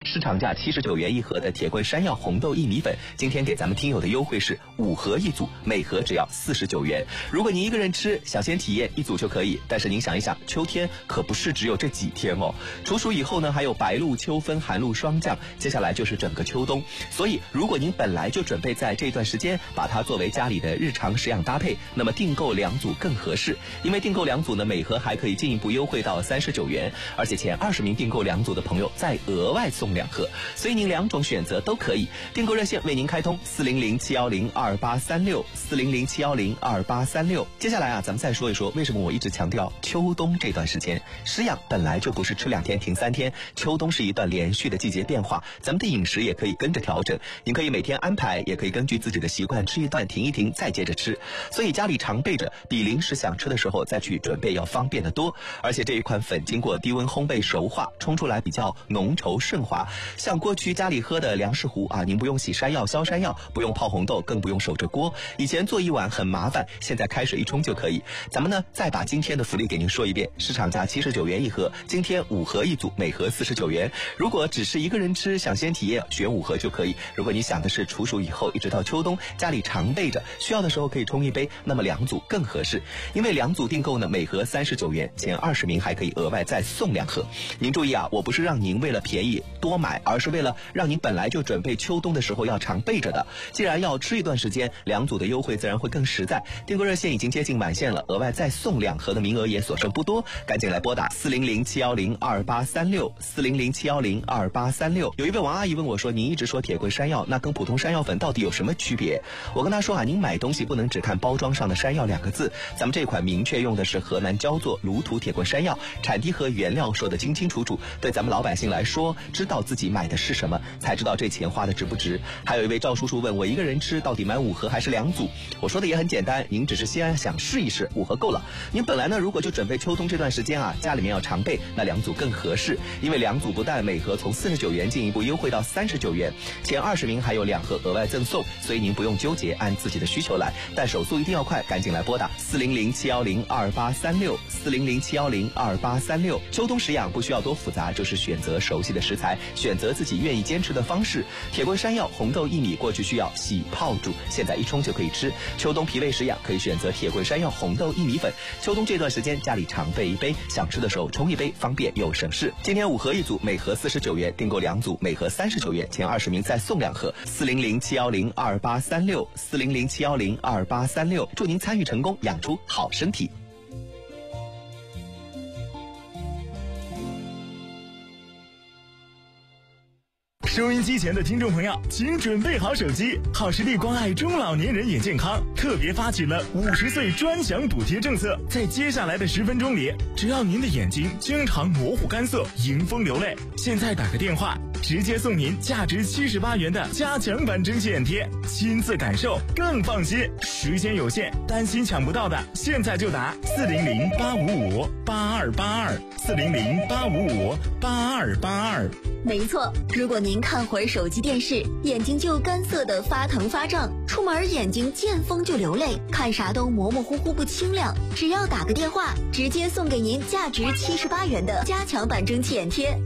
市场价79元一盒的铁棍山药红豆薏米粉，今天给咱们听友的优惠是5盒一组，每盒只要49元。如果您一个人吃，想先体验一组就可以。但是您想一想，秋天可不是只有这几天哦。处暑以后呢，还有白露、秋分、寒露霜降，接下来就是整个秋冬。所以，如果您本来就准备在这段时间把它作为家里的日常食养搭配，那么订购2组更合适。因为订购2组呢，每盒还可以进一步优惠到39元，而且前20名订购2组的朋友再额外送2盒，所以您2种选择都可以。订购热线为您开通400-710-2836，400-710-2836。接下来啊，咱们再说一说为什么我一直强调秋冬这段时间食养本来就不是吃2天停3天，秋冬是一段连续的季节变化，咱们的饮食也可以跟着调整。您可以每天安排，也可以根据自己的习惯吃一段停一停，再接着吃。所以家里常备着，比临时想吃的时候再去准备要方便得多。而且这一款粉经过低温烘焙熟化，冲出来比较浓稠顺滑。像过去家里喝的粮食糊啊，您不用洗山药、削山药，不用泡红豆，更不用守着锅。以前做一碗很麻烦，现在开水一冲就可以。咱们呢，再把今天的福利给您说一遍，市场价79元一盒，今天5盒一组，每盒49元。如果只是一个人吃，想先体验，选5盒就可以。如果你想的是处暑以后一直到秋冬，家里常备着，需要的时候可以冲一杯，那么2组更合适。因为2组订购呢，每盒39元，前20名还可以额外再送2盒。您注意啊，我不是让您为了便宜多买，而是为了让您本来就准备秋冬的时候要常备着的。既然要吃一段时间，2组的优惠自然会更实在。订购热线已经接近满线了，额外再送2盒的名额也所剩不多，赶紧来拨打400-710-2836，400-710-2836。有一位王阿姨问我说，您一直说铁棍山药，那跟普通山药粉到底有什么区别？我跟她说啊，您买东西不能只看包装上的山药2个字，咱们这款明确用的是河南焦作卤土铁棍山药，产地和原料说得清清楚楚，对咱们老百姓来说，知道自己买的是什么，才知道这钱花的值不值。还有一位赵叔叔问我，一个人吃到底买5盒还是2组？我说的也很简单，您只是先想试一试，5盒够了。您本来呢，如果就准备秋冬这段时间啊，家里面要常备，那2组更合适。因为2组不但每盒从49元进一步优惠到39元，前20名还有2盒额外赠送，所以您不用纠结，按自己的需求来，但手速一定要快，赶紧来拨打400-710-2836，400-710-2836。秋冬食养不需要多复杂，就是选择熟悉的食材，选择自己愿意坚持的方式。铁棍山药、红豆薏米过去需要洗泡煮，现在一冲就可以吃。秋冬脾胃食养可以选择铁棍山药、红豆薏米粉。秋冬这段时间家里常备一杯，想吃的时候冲一杯，方便又省事。今天5盒一组，每盒49元，订购2组，每盒39元，前20名再送2盒。400-710-2836，400-710-2836。祝您参与成功，养出好身体。 收音机前的听众朋友，请准备好手机。好视力关爱中老年人眼健康特别发起了50岁专享补贴政策，在接下来的10分钟里，只要您的眼睛经常模糊干涩、迎风流泪，现在打个电话，直接送您价值78元的加强版蒸汽眼贴，亲自感受更放心。时间有限，担心抢不到的，现在就打400-855-8282，400-855-8282。 没错，如果您看会儿手机电视，眼睛就干涩的发疼发胀，出门眼睛见风就流泪，看啥都模模糊糊不清亮，只要打个电话，直接送给您价值78元的加强版蒸汽眼贴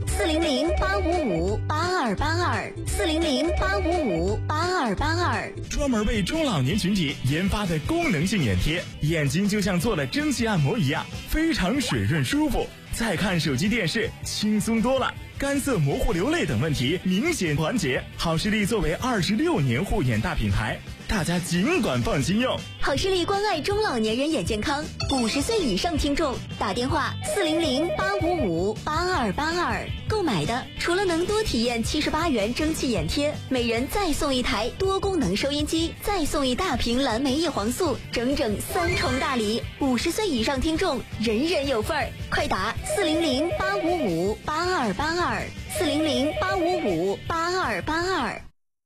，400-855-8282，400-855-8282， 专门为中老年群体研发的功能性眼贴，眼睛就像做了蒸汽按摩一样，非常水润舒服。再看手机电视轻松多了，干涩、模糊、流泪等问题明显缓解。好视力作为26年护眼大品牌，大家尽管放心用。 好视力关爱中老年人眼健康，50岁以上听众打电话400-855-8282，购买的除了能多体验78元蒸汽眼贴，每人再送1台多功能收音机，再送1大瓶蓝莓叶黄素，整整3重大礼。50岁以上听众人人有份儿，快打400-855-8282，400-855-8282。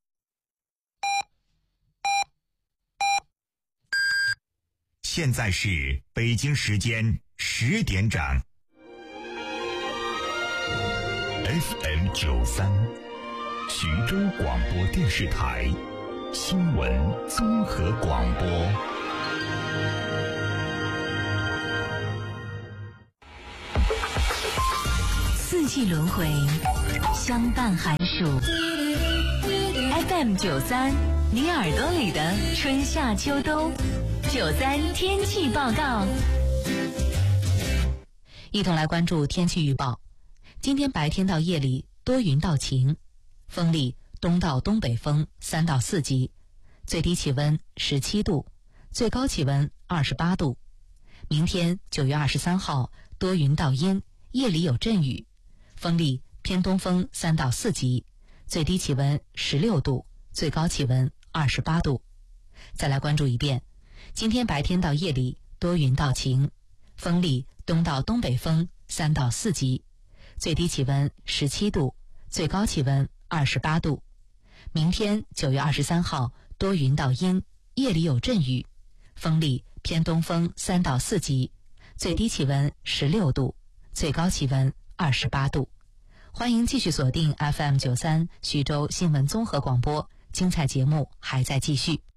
现在是北京时间10点整。FM 93，徐州广播电视台新闻综合广播。 4 季轮回，相伴寒暑。FM93，你耳朵里的春夏秋冬。93天气报告，一同来关注天气预报。今天白天到夜里多云到晴，风力东到东北风3到4级，最低气温17度，最高气温28度。明天9月23号多云到阴，夜里有阵雨，风力偏东风3到4级，最低气温16度，最高气温28度。再来关注一遍，今天白天到夜里多云到晴，风力东到东北风3到4级，最低气温17度，最高气温28度。明天9月23号多云到阴，夜里有阵雨，风力偏东风3到4级，最低气温16度，最高气温28度。欢迎继续锁定 FM93 徐州新闻综合广播，精彩节目还在继续。